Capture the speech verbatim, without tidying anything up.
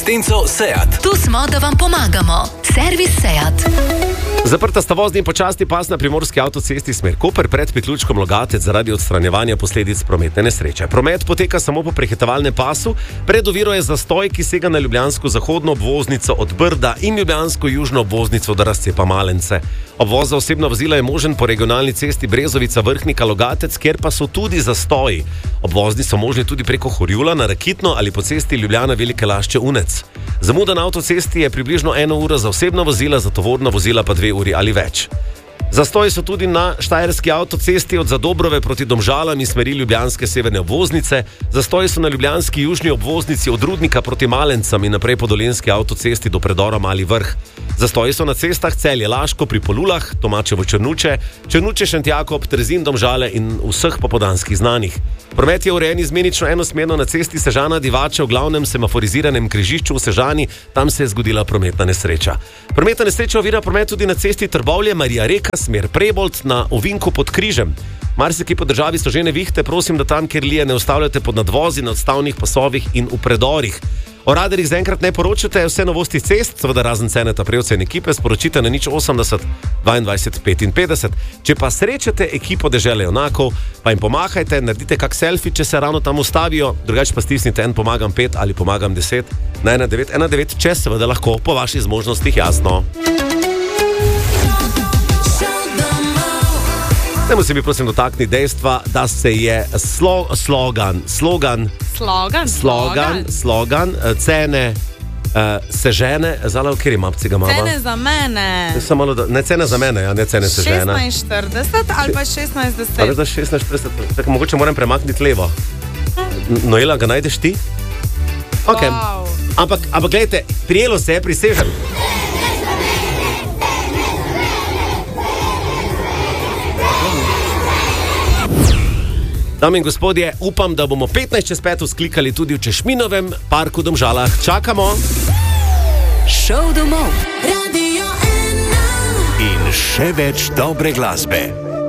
Stenco Seat. Tu smo, da vam pomagamo. Servis Seat. Zaprta sta vozni in počasni pas na primorski avtocesti smer Koper pred priključkom Logatec zaradi odstranjevanja posledic prometne nesreče. Promet poteka samo po prehitevalnem pasu, pred oviro je zastoj, ki sega na ljubljansko zahodno obvoznico od Brda in ljubljansko južno obvoznico do razcepa Malence. Obvoz za osebna vozila je možen po regionalni cesti Brezovica Vrhnika Logatec, kjer pa so tudi zastoji. Obvozni so možni tudi preko Horjula na Rakitno ali po cesti Ljubljana Velike Lašče Unec. Zamuda na avtocesti je približno eno uro za osebna vozila, za tovorna vozila pa dve uri ali več. Zastoji so tudi na štajerski avtocesti od Zadobrove proti Domžalam in smeri ljubljanske severne obvoznice. Zastoji so na ljubljanski južni obvoznici od Rudnika proti Malencam in naprej po dolenjski avtocesti do predora Mali Vrh. Zastoji so na cestah Celje-Laško pri Polulah, Tomačevo-Črnuče, Črnuče-Šentjakob, Trzin, Domžale in vseh popodanskih znanih. Promet je urejen izmenično enosmerno na cesti Sežana-Divača v glavnem semaforiziranem križišču v Sežani, tam se je zgodila prometna nesreča. Prometna nesreča ovira promet tudi na cesti Trbovlje-Marija Reka, smer Prebold na ovinku pod Križem. Marsikje po državi so že nevihte, prosim, da tam, kjer lije, ne ustavljate pod nadvozi, na odstavnih pasovih in v predorih. O radarjih zaenkrat ne poročate, vse novosti cest, seveda razen Ceneta Prevca in ekipe, sporočite na nič osemdeset dvaindvajset petinpetdeset. Če pa srečate ekipo Dežele junakov, pa jim pomahajte, naredite kak selfie, če se ravno tam ustavijo, drugače pa stisnite en pomagam pet ali pomagam deset na ena devet ena devet, če seveda lahko, po vaših zmožnostih, jasno. Dajmo se mi prosim dotakni dejstva, da se je slo, slogan, slogan, slogan, slogan, slogan, cene uh, sežene, zala v kjeri mapci ga imamo? Cene za mene. Ne, malo, da, ne cene za mene, ja, ne cene sežene. šestnajst štirideset ali pa šestnajst deset. Ali da šestnajst štirideset, tako mogoče moram premakniti levo. Noela, ga najdeš ti? Ok. Wow. Ampak, ampak gledajte, prijelo se je pri sežen. Dame in gospodje, upam, da bomo petnajst čez pet vzklikali tudi v Češminovem parku Domžalah. Čakamo. Šov domov. In še več dobre glasbe.